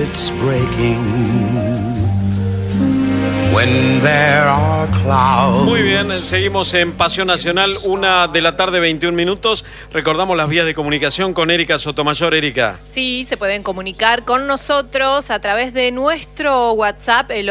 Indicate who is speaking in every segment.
Speaker 1: it's breaking. When there are clouds.
Speaker 2: Muy bien, seguimos en Pasión Nacional, 1 de la tarde, 21 minutos. Recordamos las vías de comunicación con Erika Sotomayor. Erika.
Speaker 3: Sí, se pueden comunicar con nosotros a través de nuestro WhatsApp, el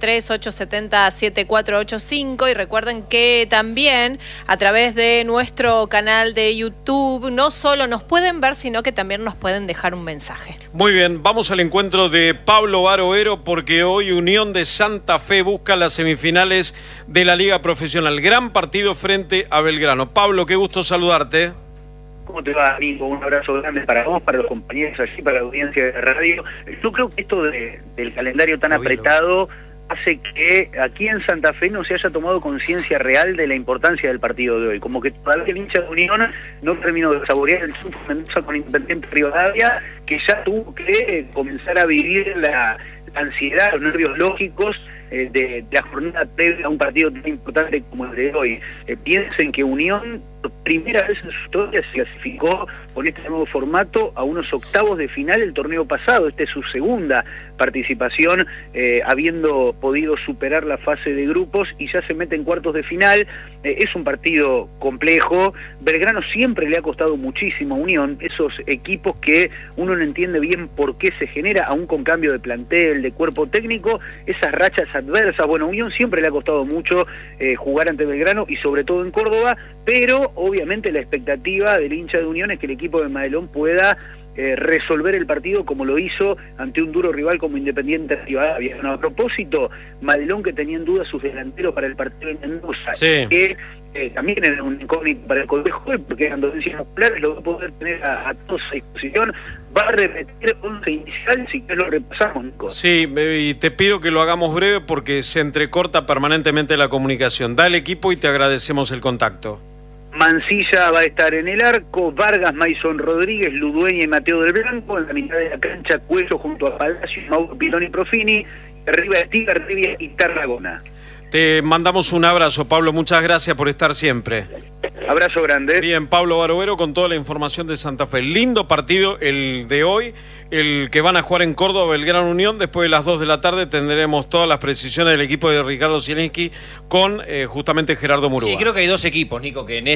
Speaker 3: 1138707485. Y recuerden que también a través de nuestro canal de YouTube no solo nos pueden ver, sino que también nos pueden dejar un mensaje.
Speaker 2: Muy bien, vamos al encuentro de Pablo Barovero, porque hoy Unión de Santa Fe busca las semifinales de la Liga Profesional. Gran partido frente a Belgrano. Pablo, qué gusto saludarte.
Speaker 4: ¿Cómo te va, amigo? Un abrazo grande para vos, para los compañeros allí, para la audiencia de radio. Yo creo que esto del calendario tan apretado hace que aquí en Santa Fe no se haya tomado conciencia real de la importancia del partido de hoy. Como que todavía el hincha de Unión no terminó de saborear el triunfo Mendoza con Independiente Rivadavia, que ya tuvo que comenzar a vivir la ansiedad, los nervios lógicos de la jornada previa a un partido tan importante como el de hoy. Piensen que Unión, por primera vez en su historia, se clasificó con este nuevo formato a unos octavos de final el torneo pasado. Esta es su segunda participación, habiendo podido superar la fase de grupos, y ya se mete en cuartos de final. Es un partido complejo. Belgrano siempre le ha costado muchísimo a Unión, esos equipos que uno no entiende bien por qué se genera, aún con cambio de plantel, de cuerpo técnico, esas rachas adversas. Bueno, a Unión siempre le ha costado mucho jugar ante Belgrano, y sobre todo en Córdoba, pero obviamente la expectativa del hincha de Unión es que el equipo de Madelón pueda resolver el partido como lo hizo ante un duro rival como Independiente Rivadavia. Bueno, a propósito, Madelón, que tenía en duda sus delanteros para el partido en Mendoza,
Speaker 2: sí,
Speaker 4: que también era un incógnito para el colegio, porque eran dolencias musculares, lo va a poder tener a todos a disposición. Va a repetir 11 inicial, si que lo repasamos, Nico.
Speaker 2: Sí, y te pido que lo hagamos breve porque se entrecorta permanentemente la comunicación. Da el equipo y te agradecemos el contacto.
Speaker 4: Mancilla va a estar en el arco, Vargas, Maison Rodríguez, Ludueña y Mateo del Blanco. En la mitad de la cancha, Cuello junto a Palacio, Mauro Pilón y Profini. Arriba Estiga, Rivia y Tarragona.
Speaker 2: Te mandamos un abrazo, Pablo. Muchas gracias por estar siempre.
Speaker 4: Abrazo grande.
Speaker 2: Bien, Pablo Barovero con toda la información de Santa Fe. Lindo partido el de hoy, el que van a jugar en Córdoba, Belgrano Unión. Después de las 2 de la tarde tendremos todas las precisiones del equipo de Ricardo Zielinski con justamente Gerardo Murúa.
Speaker 5: Sí, creo que hay dos equipos, Nico, que en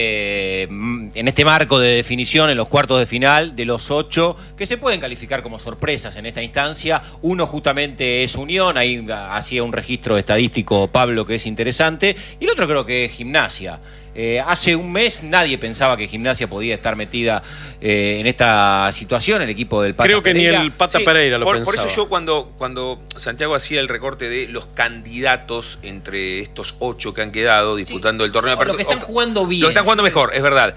Speaker 5: este marco de definición, en los cuartos de final, de los 8, que se pueden calificar como sorpresas en esta instancia. Uno justamente es Unión, ahí hacía un registro estadístico Pablo que es interesante, y el otro creo que es Gimnasia. Hace un mes nadie pensaba que Gimnasia podía estar metida en esta situación, el equipo del Pata
Speaker 2: Creo que
Speaker 5: Pereira.
Speaker 2: ni el Pata Pereira lo pensaba.
Speaker 6: Por eso yo cuando Santiago hacía el recorte de los candidatos entre estos 8 que han quedado disputando el torneo...
Speaker 5: Los que están jugando bien.
Speaker 6: Los que están jugando mejor, es verdad.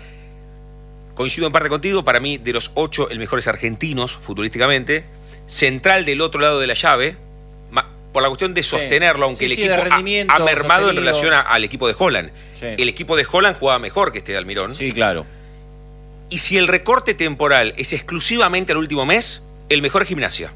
Speaker 6: Coincido en parte contigo, para mí de los 8 el mejor es Argentinos, futbolísticamente. Central del otro lado de la llave, por la cuestión de sostenerlo, aunque el equipo ha mermado en relación al equipo de Holland. Sí. El equipo de Holland jugaba mejor que este de Almirón.
Speaker 5: Sí, claro.
Speaker 6: Y si el recorte temporal es exclusivamente al último mes, el mejor es Gimnasia.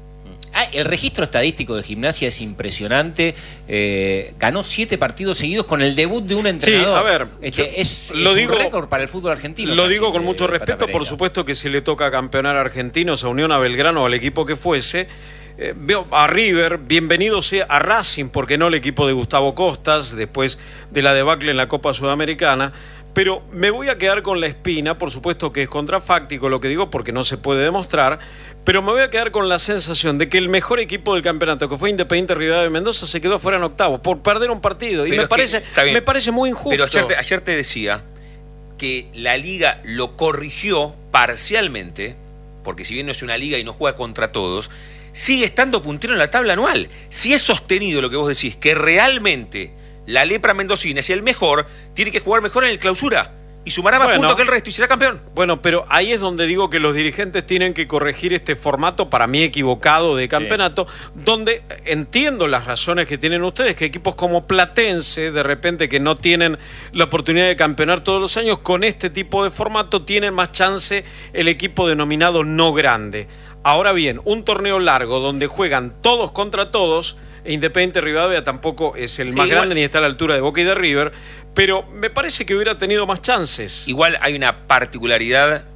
Speaker 5: El registro estadístico de Gimnasia es impresionante. Ganó 7 partidos seguidos con el debut de un entrenador.
Speaker 2: Sí, a ver,
Speaker 5: es un récord para el fútbol argentino.
Speaker 2: Lo digo con mucho respeto, por supuesto que si le toca campeonar a Argentinos, a Unión, a Belgrano, al equipo que fuese... veo a River, bienvenido sea a Racing, porque no el equipo de Gustavo Costas, después de la debacle en la Copa Sudamericana, pero me voy a quedar con la espina, por supuesto que es contrafáctico lo que digo porque no se puede demostrar, pero me voy a quedar con la sensación de que el mejor equipo del campeonato, que fue Independiente Rivadavia de Mendoza, se quedó fuera en octavos por perder un partido, y me parece muy injusto.
Speaker 6: Pero ayer te decía que la Liga lo corrigió parcialmente, porque si bien no es una liga y no juega contra todos, sigue estando puntero en la tabla anual. Si es sostenido lo que vos decís, que realmente la lepra mendocina es el mejor, tiene que jugar mejor en el clausura y sumará más puntos que el resto y será campeón. Bueno, pero ahí es donde digo que los dirigentes tienen que corregir este formato, para mí equivocado, de campeonato, donde entiendo las razones que tienen ustedes, que equipos como Platense, de repente, que no tienen la oportunidad de campeonar todos los años, con este tipo de formato tienen más chance el equipo denominado no grande. Ahora bien, un torneo largo donde juegan todos contra todos, Independiente Rivadavia tampoco es el más grande ni está a la altura de Boca y de River, pero me parece que hubiera tenido más chances.
Speaker 7: Igual hay una particularidad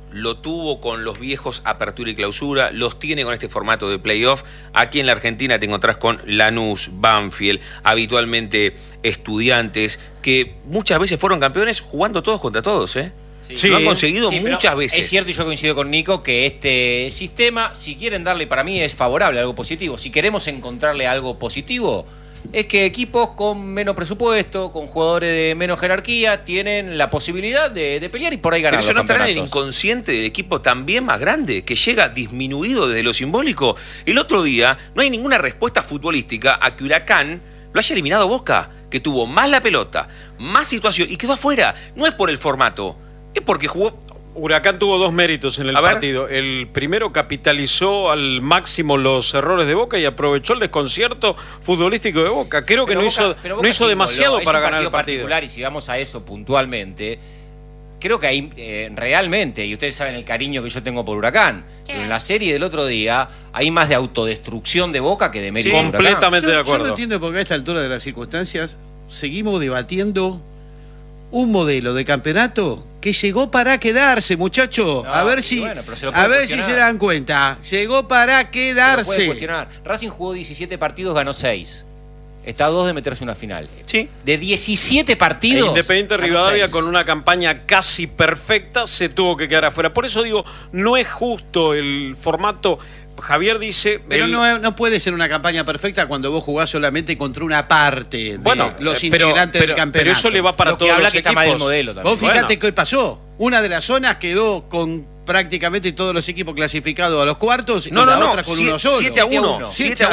Speaker 6: lo tuvo con los viejos Apertura y Clausura, los tiene con este formato de playoff. Aquí en la Argentina te encontrás con Lanús, Banfield, habitualmente Estudiantes, que muchas veces fueron campeones jugando todos contra todos, ¿eh?
Speaker 5: Sí,
Speaker 6: lo han conseguido muchas veces.
Speaker 5: Es cierto, y yo coincido con Nico, que este sistema, si quieren darle, para mí es favorable, algo positivo. Si queremos encontrarle algo positivo, es que equipos con menos presupuesto, con jugadores de menos jerarquía, tienen la posibilidad de pelear y por ahí ganar.
Speaker 6: Pero eso no
Speaker 5: los
Speaker 6: estará en el
Speaker 5: campeonatos.
Speaker 6: inconsciente del equipo también más grande, que llega disminuido desde lo simbólico. El otro día no hay ninguna respuesta futbolística a que Huracán lo haya eliminado Boca, que tuvo más la pelota, más situación y quedó afuera. No es por el formato, es porque jugó.
Speaker 2: Huracán tuvo dos méritos en el partido. El primero capitalizó al máximo los errores de Boca y aprovechó el desconcierto futbolístico de Boca. Creo que no hizo demasiado para ganar el partido.
Speaker 5: Y si vamos a eso puntualmente, creo que hay realmente, y ustedes saben el cariño que yo tengo por Huracán, pero en la serie del otro día hay más de autodestrucción de Boca que de mérito de Huracán.
Speaker 2: Completamente de acuerdo.
Speaker 7: Yo no entiendo por qué a esta altura de las circunstancias seguimos debatiendo un modelo de campeonato que llegó para quedarse, muchachos.
Speaker 5: No,
Speaker 7: a ver si se dan cuenta. Llegó para quedarse.
Speaker 5: Racing jugó 17 partidos, ganó 6. Está a 2 de meterse en una final.
Speaker 6: Sí.
Speaker 5: De 17 partidos.
Speaker 2: Independiente Rivadavia, con una campaña casi perfecta, se tuvo que quedar afuera. Por eso digo, no es justo el formato. Javier dice...
Speaker 7: Pero no puede ser una campaña perfecta cuando vos jugás solamente contra una parte de los integrantes del campeonato.
Speaker 2: Pero eso le va para todos los equipos.
Speaker 5: Del modelo también.
Speaker 7: Vos fíjate qué pasó. Una de las zonas quedó con prácticamente todos los equipos clasificados a los cuartos y la otra con uno solo.
Speaker 6: 7-1.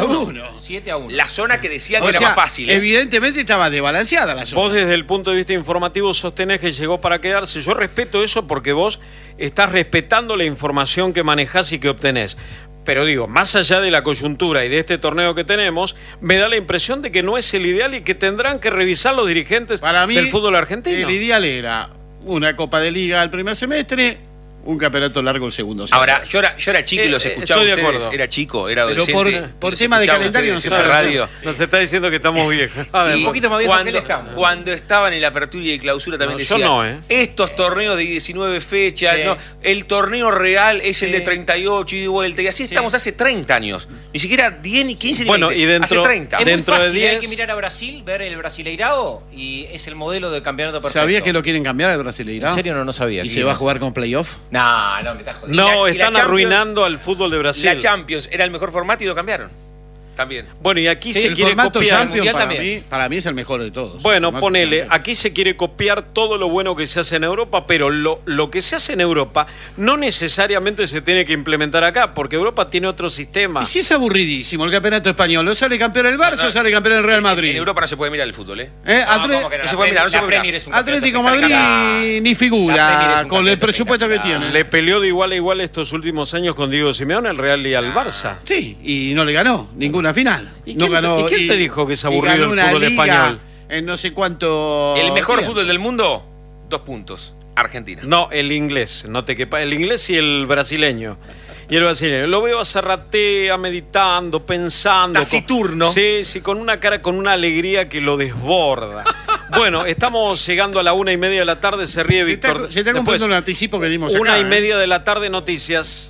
Speaker 7: 7-1.
Speaker 6: La zona que decían que era más fácil.
Speaker 7: Evidentemente estaba desbalanceada la zona.
Speaker 2: Vos desde el punto de vista informativo sostenés que llegó para quedarse. Yo respeto eso porque vos estás respetando la información que manejás y que obtenés. Pero digo, más allá de la coyuntura y de este torneo que tenemos, me da la impresión de que no es el ideal y que tendrán que revisar los dirigentes del fútbol argentino.
Speaker 7: El ideal era una Copa de Liga al primer semestre, un campeonato largo el segundo semestre.
Speaker 6: Ahora, yo era chico y los escuchaba
Speaker 2: estoy de
Speaker 6: ustedes,
Speaker 2: acuerdo.
Speaker 6: era chico, era adolescente.
Speaker 7: Pero por tema de calendario no se puede
Speaker 6: radio.
Speaker 2: Nos está diciendo que estamos viejos.
Speaker 5: Un poquito más viejos que él estamos.
Speaker 6: Cuando estaban en la apertura y clausura también decían, estos torneos de 19 fechas, no, el torneo real es el de 38 y de vuelta, y así estamos hace 30 años. Ni siquiera 10, ni 15, ni 20,
Speaker 2: y dentro,
Speaker 6: hace 30.
Speaker 5: Es
Speaker 2: dentro
Speaker 5: muy fácil,
Speaker 2: de 10...
Speaker 5: hay que mirar a Brasil, ver el Brasileirao, y es el modelo de campeonato perfecto.
Speaker 7: ¿Sabías que lo quieren cambiar el Brasileirao?
Speaker 5: ¿En serio no sabía?
Speaker 7: ¿Y se va a jugar con playoff?
Speaker 5: No, me estás jodiendo.
Speaker 2: No, están arruinando al fútbol de Brasil.
Speaker 6: La Champions era el mejor formato y lo cambiaron. También.
Speaker 2: Bueno, y aquí se
Speaker 7: el
Speaker 2: quiere
Speaker 7: formato
Speaker 2: copiar.
Speaker 7: Champions para mí es el mejor de todos.
Speaker 2: Bueno, ponele, aquí se quiere copiar todo lo bueno que se hace en Europa, pero lo que se hace en Europa no necesariamente se tiene que implementar acá, porque Europa tiene otro sistema.
Speaker 7: Y si es aburridísimo el campeonato español, ¿no sale campeón el Barça o sale campeón el Real Madrid?
Speaker 6: En Europa no se puede mirar el fútbol, ¿eh?
Speaker 7: No
Speaker 6: se puede mirar, no se puede mirar.
Speaker 7: Atlético Madrid ni figura con el presupuesto que tiene.
Speaker 2: Le peleó de igual a igual estos últimos años con Diego Simeone, el Real y al Barça.
Speaker 7: Sí, y no le ganó ninguna final.
Speaker 2: ¿Y quién te dijo que es aburrido el fútbol español?
Speaker 7: En no sé cuánto.
Speaker 6: El mejor
Speaker 7: tiempo.
Speaker 6: fútbol del mundo, 2 puntos. Argentina.
Speaker 2: No, el inglés, no te quepa. El inglés y el brasileño. Lo veo a Zarratea meditando, pensando.
Speaker 6: Taciturno.
Speaker 2: Sí, con una cara, con una alegría que lo desborda. Bueno, estamos llegando a la 1:30 de la tarde, se ríe Víctor.
Speaker 7: Se está cumpliendo un anticipo que dimos acá.
Speaker 2: 1:30 de la tarde, noticias.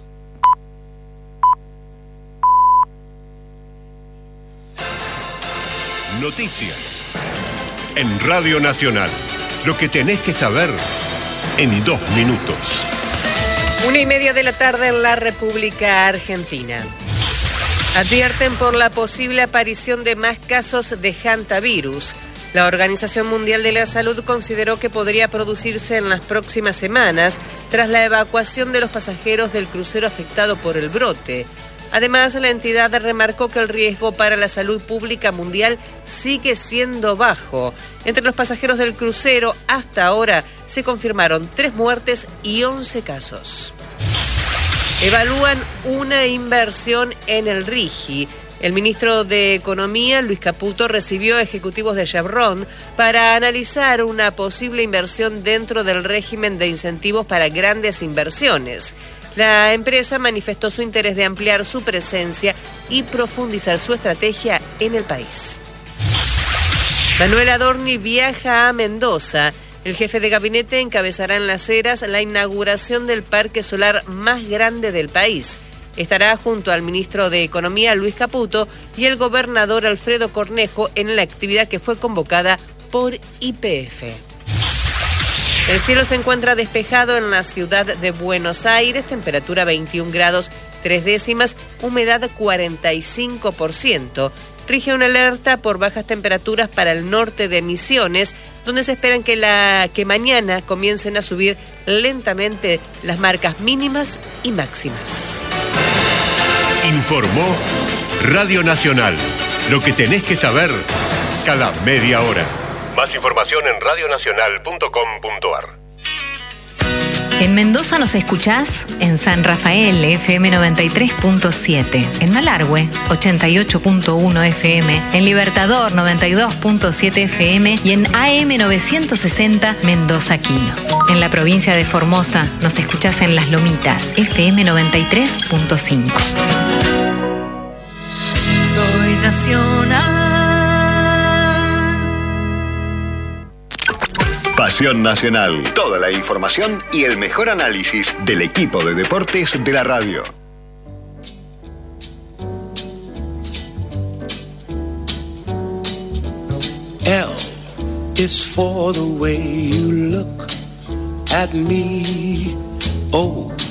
Speaker 8: Noticias en Radio Nacional. Lo que tenés que saber en 2 minutos.
Speaker 9: 1:30 de la tarde en la República Argentina. Advierten por la posible aparición de más casos de hantavirus. La Organización Mundial de la Salud consideró que podría producirse en las próximas semanas tras la evacuación de los pasajeros del crucero afectado por el brote. Además, la entidad remarcó que el riesgo para la salud pública mundial sigue siendo bajo. Entre los pasajeros del crucero, hasta ahora, se confirmaron 3 muertes y 11 casos. Evalúan una inversión en el RIGI. El ministro de Economía, Luis Caputo, recibió ejecutivos de Chevron para analizar una posible inversión dentro del régimen de incentivos para grandes inversiones. La empresa manifestó su interés de ampliar su presencia y profundizar su estrategia en el país. Manuel Adorni viaja a Mendoza. El jefe de gabinete encabezará en Las Heras la inauguración del parque solar más grande del país. Estará junto al ministro de Economía, Luis Caputo, y el gobernador Alfredo Cornejo en la actividad que fue convocada por YPF. El cielo se encuentra despejado en la ciudad de Buenos Aires, temperatura 21 grados 3 décimas, humedad 45%. Rige una alerta por bajas temperaturas para el norte de Misiones, donde se esperan que mañana comiencen a subir lentamente las marcas mínimas y máximas.
Speaker 8: Informó Radio Nacional. Lo que tenés que saber cada media hora. Más información en radionacional.com.ar.
Speaker 10: En Mendoza nos escuchás en San Rafael, FM 93.7, en Malargüe, 88.1 FM, en Libertador, 92.7 FM y en AM 960 Mendoza Quino. En la provincia de Formosa nos escuchás en Las Lomitas, FM 93.5.
Speaker 11: Soy nacional.
Speaker 12: Pasión Nacional. Toda la información y el mejor análisis del equipo de deportes de la radio.
Speaker 1: L is for the way you look at me. O